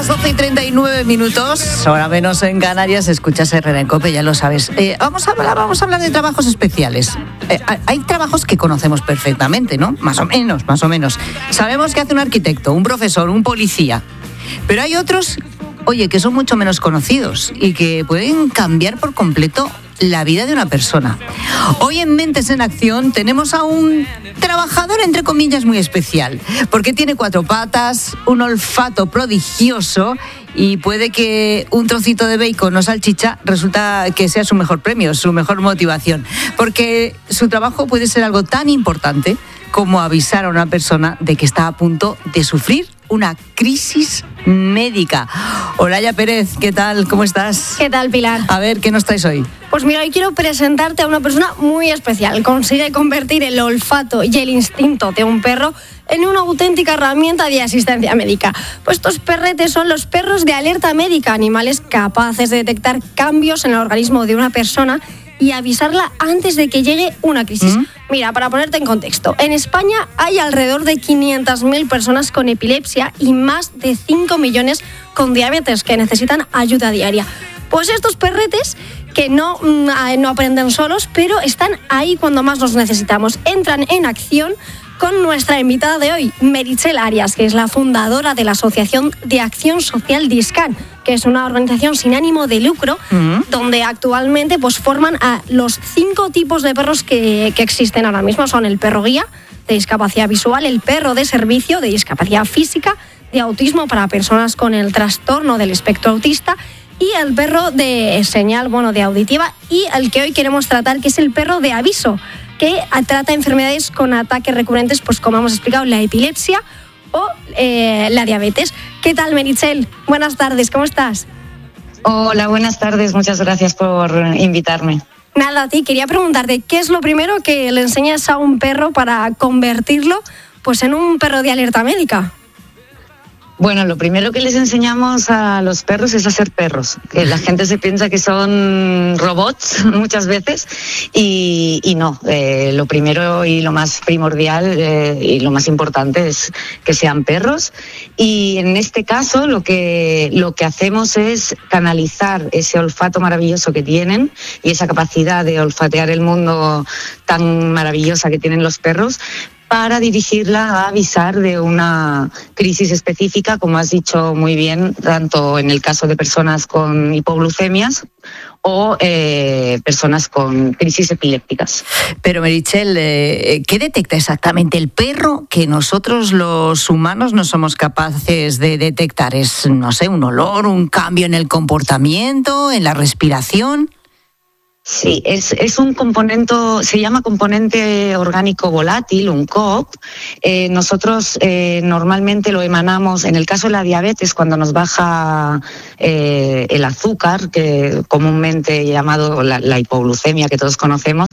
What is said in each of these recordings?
las 12:39, hora menos en Canarias. Escuchas Herrera en COPE, ya lo sabes. Vamos a hablar de trabajos especiales. Hay trabajos que conocemos perfectamente, ¿no? Más o menos. Sabemos qué hace un arquitecto, un profesor, un policía. Pero hay otros, oye, que son mucho menos conocidos y que pueden cambiar por completo la vida de una persona. Hoy en Mentes en Acción tenemos a un trabajador, entre comillas, muy especial, porque tiene 4 patas, un olfato prodigioso y puede que un trocito de bacon o salchicha resulta que sea su mejor premio, su mejor motivación, porque su trabajo puede ser algo tan importante como avisar a una persona de que está a punto de sufrir una crisis médica. Olaya Pérez, ¿qué tal? ¿Cómo estás? ¿Qué tal, Pilar? A ver, ¿qué nos traes hoy? Pues mira, hoy quiero presentarte a una persona muy especial. Consigue convertir el olfato y el instinto de un perro en una auténtica herramienta de asistencia médica. Pues estos perretes son los perros de alerta médica, animales capaces de detectar cambios en el organismo de una persona y avisarla antes de que llegue una crisis. Mira, para ponerte en contexto, en España hay alrededor de 500.000 personas con epilepsia y más de 5 millones con diabetes que necesitan ayuda diaria. Pues estos perretes que no aprenden solos, pero están ahí cuando más los necesitamos. Entran en acción con nuestra invitada de hoy, Meritxell Arias, que es la fundadora de la Asociación de Acción Social Discan, que es una organización sin ánimo de lucro, donde actualmente pues forman a los 5 tipos de perros que existen ahora mismo. Son el perro guía, de discapacidad visual, el perro de servicio, de discapacidad física, de autismo para personas con el trastorno del espectro autista, y el perro de señal, de auditiva, y el que hoy queremos tratar, que es el perro de aviso, que trata enfermedades con ataques recurrentes, pues como hemos explicado, la epilepsia o la diabetes. ¿Qué tal, Meritxell? Buenas tardes, ¿cómo estás? Hola, buenas tardes, muchas gracias por invitarme. Nada, a ti, quería preguntarte, ¿qué es lo primero que le enseñas a un perro para convertirlo pues en un perro de alerta médica? Bueno, lo primero que les enseñamos a los perros es a ser perros. Que la gente se piensa que son robots muchas veces y no. Lo primero y lo más primordial y lo más importante es que sean perros. Y en este caso lo que hacemos es canalizar ese olfato maravilloso que tienen y esa capacidad de olfatear el mundo tan maravillosa que tienen los perros, para dirigirla a avisar de una crisis específica, como has dicho muy bien, tanto en el caso de personas con hipoglucemias o personas con crisis epilépticas. Pero, Meritxell, ¿qué detecta exactamente el perro que nosotros los humanos no somos capaces de detectar? ¿Es, no sé, un olor, un cambio en el comportamiento, en la respiración? Sí, es un componente, se llama componente orgánico volátil, un COV. Nosotros normalmente lo emanamos, en el caso de la diabetes, cuando nos baja el azúcar, que comúnmente llamado la hipoglucemia, que todos conocemos,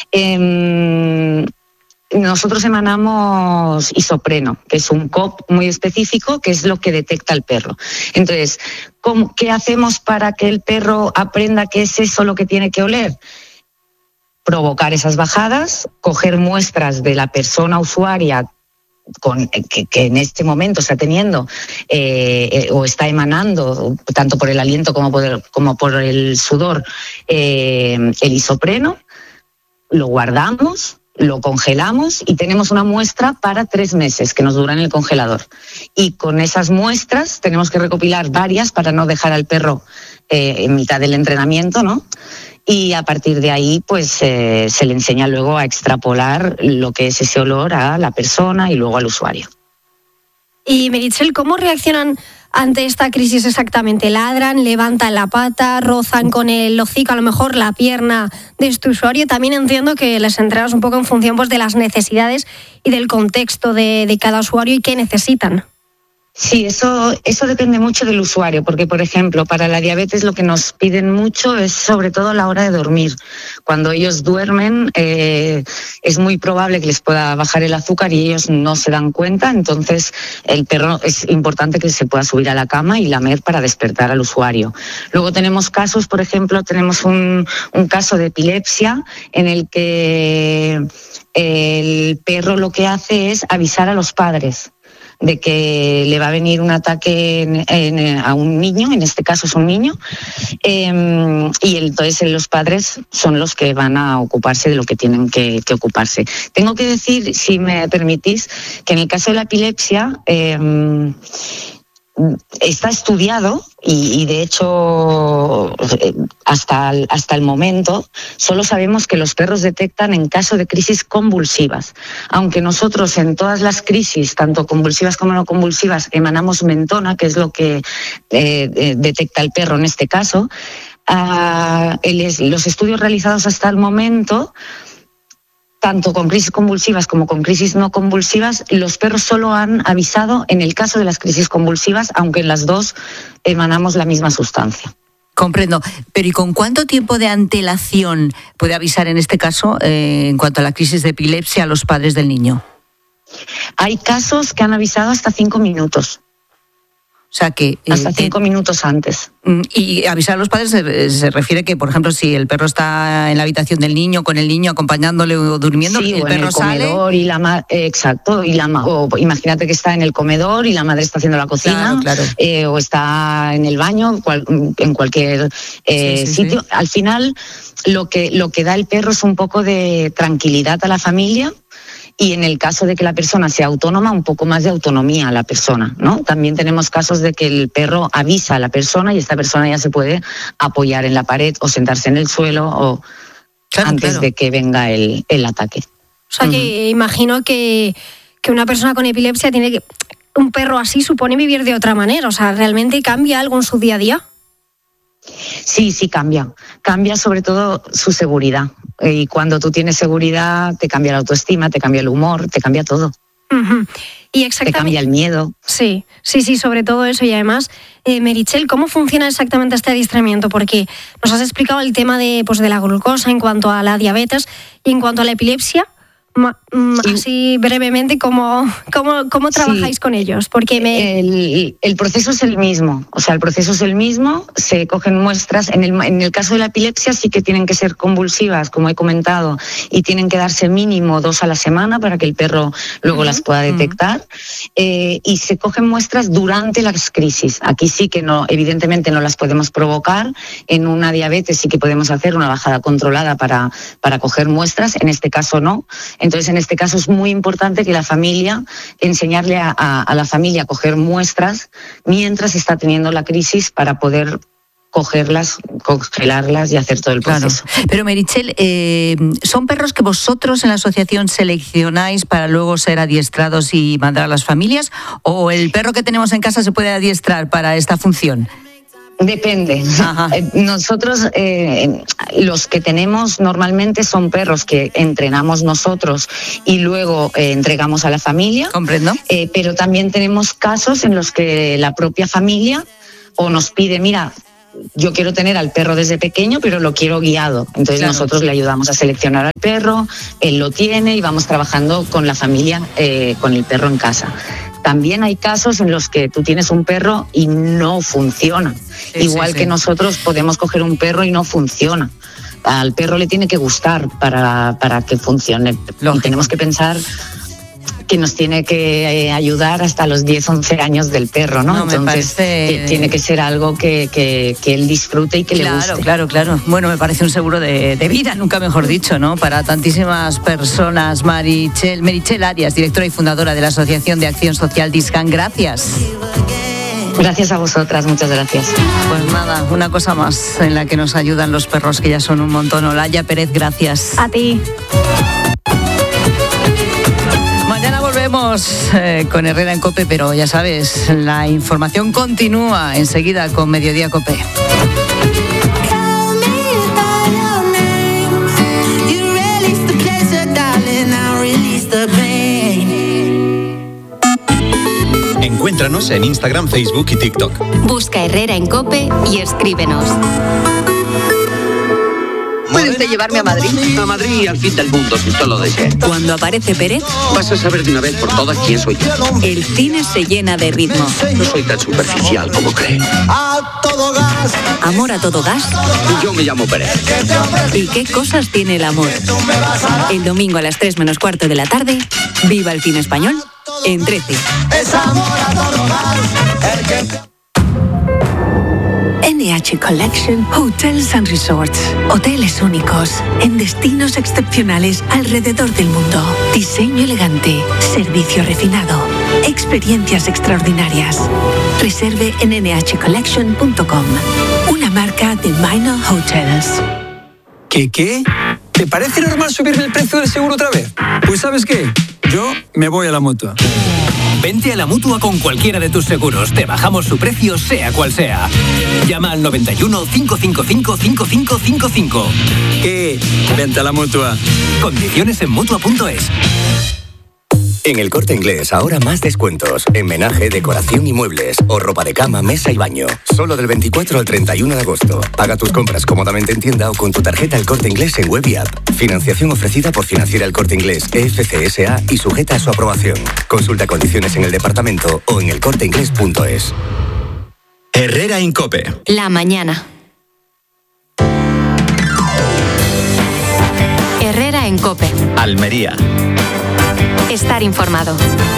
nosotros emanamos isopreno, que es un COV muy específico, que es lo que detecta el perro. Entonces, ¿qué hacemos para que el perro aprenda que es eso lo que tiene que oler? Provocar esas bajadas, coger muestras de la persona usuaria que en este momento está teniendo o está emanando, tanto por el aliento como por el sudor, el isopreno, lo guardamos, lo congelamos y tenemos una muestra para 3 meses que nos dura en el congelador. Y con esas muestras tenemos que recopilar varias para no dejar al perro en mitad del entrenamiento, ¿no? Y a partir de ahí, pues se le enseña luego a extrapolar lo que es ese olor a la persona y luego al usuario. Y Meritxell, ¿cómo reaccionan ante esta crisis exactamente? ¿Ladran, levantan la pata, rozan con el hocico a lo mejor la pierna de este usuario? También entiendo que les entrenas un poco en función pues, de las necesidades y del contexto de cada usuario y qué necesitan. Sí, eso depende mucho del usuario, porque, por ejemplo, para la diabetes lo que nos piden mucho es sobre todo a la hora de dormir. Cuando ellos duermen es muy probable que les pueda bajar el azúcar y ellos no se dan cuenta, entonces el perro es importante que se pueda subir a la cama y lamer para despertar al usuario. Luego tenemos casos, por ejemplo, tenemos un caso de epilepsia en el que el perro lo que hace es avisar a los padres. de que le va a venir un ataque a un niño, en este caso es un niño, y entonces los padres son los que van a ocuparse de lo que tienen que ocuparse. Tengo que decir, si me permitís, que en el caso de la epilepsia está estudiado y de hecho hasta el momento solo sabemos que los perros detectan en caso de crisis convulsivas. Aunque nosotros en todas las crisis, tanto convulsivas como no convulsivas, emanamos mentona, que es lo que detecta el perro en este caso, los estudios realizados hasta el momento, tanto con crisis convulsivas como con crisis no convulsivas, los perros solo han avisado en el caso de las crisis convulsivas, aunque en las dos emanamos la misma sustancia. Comprendo. Pero ¿y con cuánto tiempo de antelación puede avisar en este caso, en cuanto a la crisis de epilepsia, a los padres del niño? Hay casos que han avisado hasta 5 minutos. O sea que... hasta 5 minutos antes. Y avisar a los padres se refiere que, por ejemplo, si el perro está en la habitación del niño, con el niño acompañándole o durmiendo, sí, el perro en el comedor sale... exacto, o imagínate que está en el comedor y la madre está haciendo la cocina, claro. O está en el baño, en cualquier sitio. Sí. Al final, lo que da el perro es un poco de tranquilidad a la familia. Y en el caso de que la persona sea autónoma, un poco más de autonomía a la persona, ¿no? También tenemos casos de que el perro avisa a la persona y esta persona ya se puede apoyar en la pared o sentarse en el suelo o antes de que venga el ataque. O sea, que imagino que una persona con epilepsia tiene que... Un perro así supone vivir de otra manera. O sea, ¿realmente cambia algo en su día a día? Sí, cambia. Cambia sobre todo su seguridad. Y cuando tú tienes seguridad, te cambia la autoestima, te cambia el humor, te cambia todo. Uh-huh. Y exactamente... Te cambia el miedo. Sí, sobre todo eso. Y además, Meritxell, ¿cómo funciona exactamente este adiestramiento? Porque nos has explicado el tema de la glucosa en cuanto a la diabetes y en cuanto a la epilepsia. Así brevemente, ¿cómo trabajáis con ellos? Porque el proceso es el mismo. O sea, el proceso es el mismo. Se cogen muestras. En el caso de la epilepsia sí que tienen que ser convulsivas, como he comentado, y tienen que darse mínimo 2 a la semana para que el perro luego las pueda detectar. Y se cogen muestras durante las crisis. Aquí sí que no, evidentemente no las podemos provocar. En una diabetes sí que podemos hacer una bajada controlada para coger muestras. En este caso no. Entonces, en este caso es muy importante que la familia, enseñarle a la familia a coger muestras mientras está teniendo la crisis para poder cogerlas, congelarlas y hacer todo el proceso. Claro. Pero Meritxell, ¿son perros que vosotros en la asociación seleccionáis para luego ser adiestrados y mandar a las familias? ¿O el perro que tenemos en casa se puede adiestrar para esta función? Depende. Ajá. Nosotros, los que tenemos normalmente son perros que entrenamos nosotros y luego entregamos a la familia. Comprendo. Pero también tenemos casos en los que la propia familia o nos pide, mira, yo quiero tener al perro desde pequeño, pero lo quiero guiado. Entonces nosotros le ayudamos a seleccionar al perro, él lo tiene y vamos trabajando con la familia, con el perro en casa. También hay casos en los que tú tienes un perro y no funciona. Igual que nosotros podemos coger un perro y no funciona. Al perro le tiene que gustar para que funcione. Lógico. Y tenemos que pensar que nos tiene que ayudar hasta los 10, 11 años del perro, ¿no? Entonces tiene que ser algo que él disfrute y que le guste. Claro. Bueno, me parece un seguro de vida, nunca mejor dicho, ¿no? Para tantísimas personas. Meritxell Arias, directora y fundadora de la Asociación de Acción Social Discan, gracias. Gracias a vosotras, muchas gracias. Pues nada, una cosa más en la que nos ayudan los perros, que ya son un montón. Olaya Pérez, gracias. A ti. Mañana volvemos con Herrera en COPE, pero ya sabes, la información continúa enseguida con Mediodía COPE. Encuéntranos en Instagram, Facebook y TikTok. Busca Herrera en COPE y escríbenos. ¿Puedes llevarme a Madrid? A Madrid y al fin del mundo, si usted lo desea. Cuando aparece Pérez, vas a saber de una vez por todas quién soy yo. El cine se llena de ritmo. No soy tan superficial como cree. Amor a todo gas. Yo me llamo Pérez. ¿Y qué cosas tiene el amor? El domingo a las 3 menos cuarto de la tarde, viva el cine español en 13. NH Collection Hotels and Resorts. Hoteles únicos en destinos excepcionales alrededor del mundo. Diseño elegante, servicio refinado, experiencias extraordinarias. Reserve en nhcollection.com. Una marca de Minor Hotels. ¿Qué? ¿Te parece normal subirme el precio del seguro otra vez? Pues ¿sabes qué? Yo me voy a la Mutua. Vente a la Mutua con cualquiera de tus seguros. Te bajamos su precio, sea cual sea. Llama al 91 555 5555. ¿Qué? Vente a la Mutua. Condiciones en Mutua.es. En El Corte Inglés, ahora más descuentos. En menaje, decoración y muebles. O ropa de cama, mesa y baño. Solo del 24 al 31 de agosto. Paga tus compras cómodamente en tienda o con tu tarjeta El Corte Inglés en web y app. Financiación ofrecida por Financiera El Corte Inglés, EFCSA y sujeta a su aprobación. Consulta condiciones en el departamento o en elcorteinglés.es. Herrera Incope. La mañana. Herrera en COPE. Almería. Estar informado.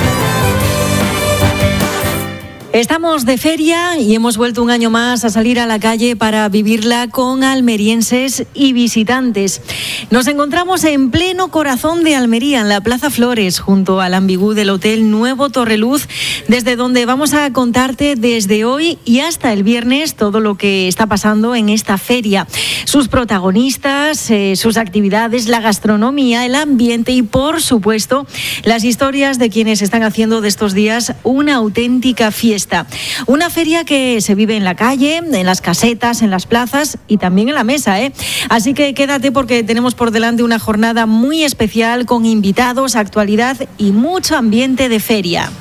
Estamos de feria y hemos vuelto un año más a salir a la calle para vivirla con almerienses y visitantes. Nos encontramos en pleno corazón de Almería, en la Plaza Flores, junto al ambigú del Hotel Nuevo Torreluz, desde donde vamos a contarte desde hoy y hasta el viernes todo lo que está pasando en esta feria. Sus protagonistas, sus actividades, la gastronomía, el ambiente y, por supuesto, las historias de quienes están haciendo de estos días una auténtica fiesta. Una feria que se vive en la calle, en las casetas, en las plazas y también en la mesa, Así que quédate porque tenemos por delante una jornada muy especial con invitados, actualidad y mucho ambiente de feria.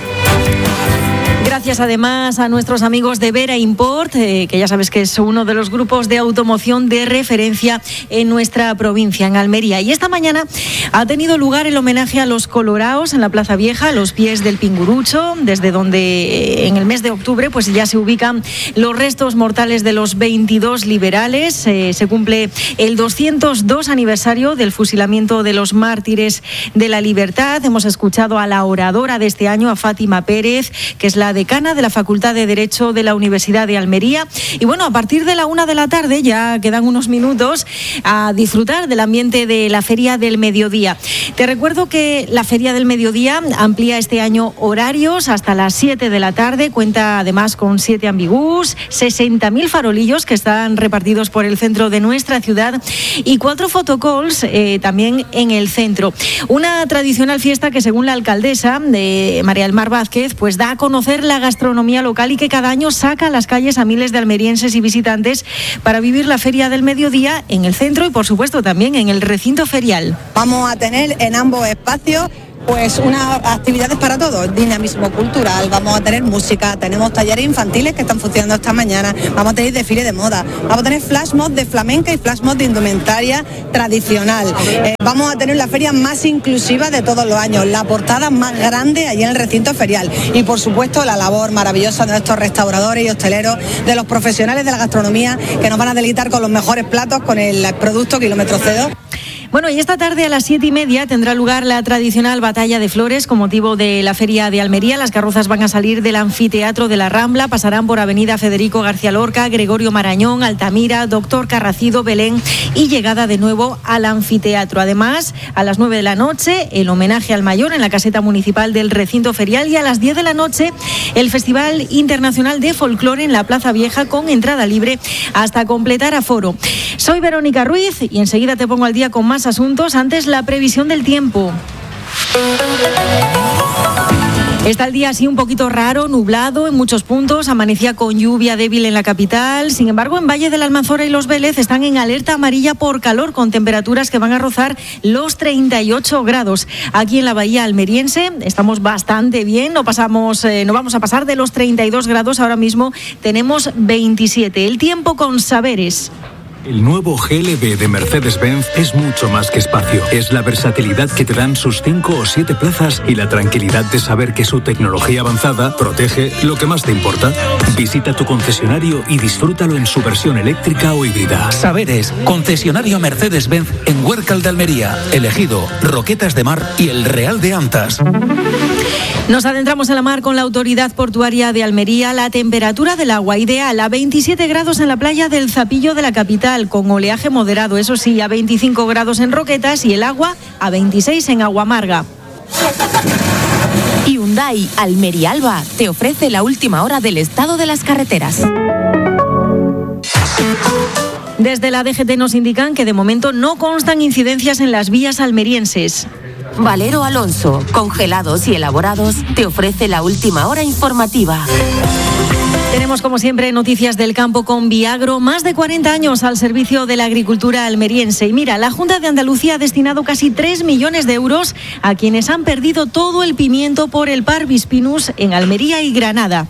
Gracias además a nuestros amigos de Vera Import, que ya sabes que es uno de los grupos de automoción de referencia en nuestra provincia, en Almería. Y esta mañana ha tenido lugar el homenaje a los coloraos en la Plaza Vieja, a los pies del Pingurucho, desde donde en el mes de octubre pues ya se ubican los restos mortales de los 22 liberales. Se cumple el 202 aniversario del fusilamiento de los mártires de la libertad. Hemos escuchado a la oradora de este año, a Fátima Pérez, que es la decana de la Facultad de Derecho de la Universidad de Almería. Y bueno, a partir de la 1 de la tarde, ya quedan unos minutos, a disfrutar del ambiente de la Feria del Mediodía. Te recuerdo que la Feria del Mediodía amplía este año horarios hasta las 7 de la tarde. Cuenta además con 7 ambigús, 60.000 farolillos que están repartidos por el centro de nuestra ciudad y 4 photocalls también en el centro. Una tradicional fiesta que, según la alcaldesa, María del Mar Vázquez, pues da a conocer la gastronomía local y que cada año saca a las calles a miles de almerienses y visitantes para vivir la Feria del Mediodía en el centro y, por supuesto, también en el recinto ferial. Vamos a tener en ambos espacios pues unas actividades para todos, dinamismo cultural, vamos a tener música, tenemos talleres infantiles que están funcionando esta mañana, vamos a tener desfile de moda, vamos a tener flash mob de flamenca y flash mob de indumentaria tradicional. Vamos a tener la feria más inclusiva de todos los años, la portada más grande allí en el recinto ferial y, por supuesto, la labor maravillosa de nuestros restauradores y hosteleros, de los profesionales de la gastronomía que nos van a deleitar con los mejores platos, con el producto kilómetro cero. Bueno, y esta tarde a las 7:30 tendrá lugar la tradicional batalla de flores con motivo de la Feria de Almería. Las carrozas van a salir del anfiteatro de la Rambla, pasarán por Avenida Federico García Lorca, Gregorio Marañón, Altamira, Doctor Carracido, Belén y llegada de nuevo al anfiteatro. Además, a las 9 de la noche, el homenaje al mayor en la caseta municipal del recinto ferial y a las 10 de la noche, el Festival Internacional de Folclore en la Plaza Vieja con entrada libre hasta completar aforo. Soy Verónica Ruiz y enseguida te pongo al día con más asuntos. Antes, la previsión del tiempo. Está el día así un poquito raro, nublado en muchos puntos, amanecía con lluvia débil en la capital. Sin embargo, en Valle de la Almanzora y Los Vélez están en alerta amarilla por calor, con temperaturas que van a rozar los 38 grados. Aquí en la bahía almeriense estamos bastante bien, no vamos a pasar de los 32 grados, ahora mismo tenemos 27. El tiempo con Saberes. El nuevo GLB de Mercedes-Benz es mucho más que espacio. Es la versatilidad que te dan sus 5 o 7 plazas y la tranquilidad de saber que su tecnología avanzada protege lo que más te importa. Visita tu concesionario y disfrútalo en su versión eléctrica o híbrida. Saberes, concesionario Mercedes-Benz en Huércal de Almería, Elegido, Roquetas de Mar y El Real de Antas. Nos adentramos en la mar con la Autoridad Portuaria de Almería. La temperatura del agua ideal a 27 grados en la playa del Zapillo de la capital, con oleaje moderado, eso sí, a 25 grados en Roquetas, y el agua a 26 en Aguamarga. Hyundai Almería Alba te ofrece la última hora del estado de las carreteras. Desde la DGT nos indican que de momento no constan incidencias en las vías almerienses. Valero Alonso, congelados y elaborados, te ofrece la última hora informativa. Tenemos, como siempre, noticias del campo con Viagro, más de 40 años al servicio de la agricultura almeriense. Y mira, la Junta de Andalucía ha destinado casi 3 millones de euros a quienes han perdido todo el pimiento por el Parvis Pinus en Almería y Granada.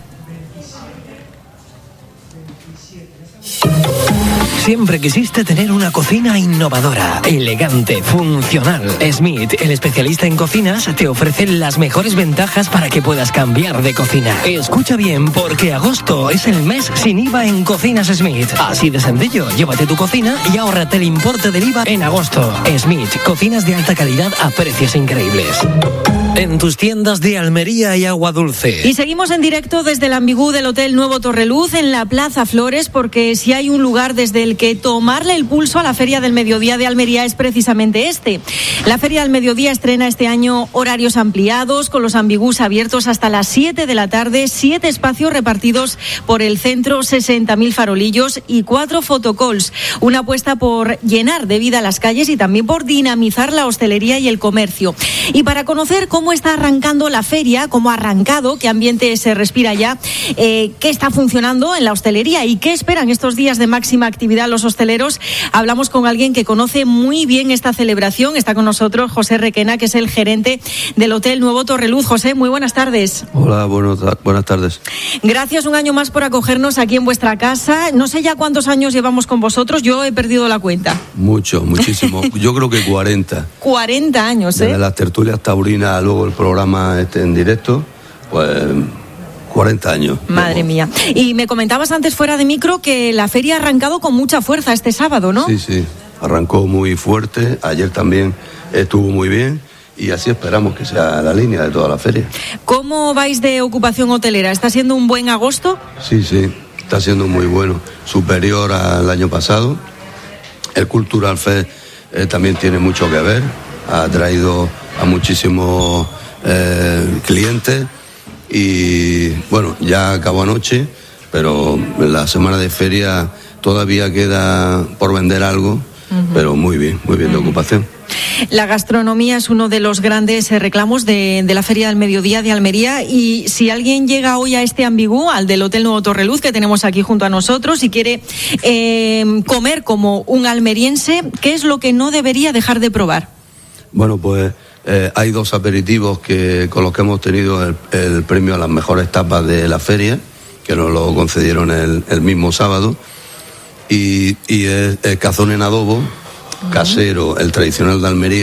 Siempre quisiste tener una cocina innovadora, elegante, funcional. Smith, el especialista en cocinas, te ofrece las mejores ventajas para que puedas cambiar de cocina. Escucha bien, porque agosto es el mes sin IVA en Cocinas Smith. Así de sencillo, llévate tu cocina y ahórrate el importe del IVA en agosto. Smith, cocinas de alta calidad a precios increíbles. En tus tiendas de Almería y Agua Dulce. Y seguimos en directo desde el Ambigú del Hotel Nuevo Torreluz en la Plaza Flores, porque si hay un lugar desde el que tomarle el pulso a la Feria del Mediodía de Almería es precisamente este. La Feria del Mediodía estrena este año horarios ampliados, con los Ambigús abiertos hasta las 7 de la tarde, 7 espacios repartidos por el centro, 60.000 farolillos y 4 photocalls. Una apuesta por llenar de vida las calles y también por dinamizar la hostelería y el comercio. Y para conocer cómo está arrancando la feria, cómo ha arrancado, qué ambiente se respira ya, qué está funcionando en la hostelería y qué esperan estos días de máxima actividad los hosteleros, hablamos con alguien que conoce muy bien esta celebración. Está con nosotros José Requena, que es el gerente del Hotel Nuevo Torreluz. José, muy buenas tardes. Hola, buenas tardes. Gracias un año más por acogernos aquí en vuestra casa. No sé ya cuántos años llevamos con vosotros, yo he perdido la cuenta. Muchísimo. Yo creo que 40. 40 años, Desde las tertulias taurinas, luego el programa en directo, pues 40 años. Madre mía. Y me comentabas antes fuera de micro que la feria ha arrancado con mucha fuerza este sábado, ¿no? Sí, arrancó muy fuerte, ayer también estuvo muy bien y así esperamos que sea la línea de toda la feria. ¿Cómo vais de ocupación hotelera? ¿Está siendo un buen agosto? Sí, está siendo muy bueno, superior al año pasado. El Cultural Fest también tiene mucho que ver, ha traído a muchísimos clientes y bueno, ya acabó anoche, pero en la semana de feria todavía queda por vender algo, pero muy bien de ocupación. La gastronomía es uno de los grandes reclamos de la Feria del Mediodía de Almería, y si alguien llega hoy a este Ambigú, al del Hotel Nuevo Torreluz que tenemos aquí junto a nosotros, y quiere comer como un almeriense, ¿qué es lo que no debería dejar de probar? Bueno, pues hay 2 aperitivos con los que hemos tenido el premio a las mejores tapas de la feria, que nos lo concedieron el mismo sábado, y es cazón en adobo, casero, el tradicional de Almería.